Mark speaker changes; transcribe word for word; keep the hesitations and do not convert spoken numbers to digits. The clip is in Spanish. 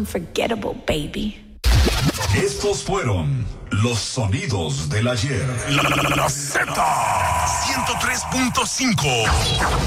Speaker 1: unforgettable, baby.
Speaker 2: Estos fueron los sonidos del ayer.
Speaker 3: La, la, la Z ciento tres punto cinco.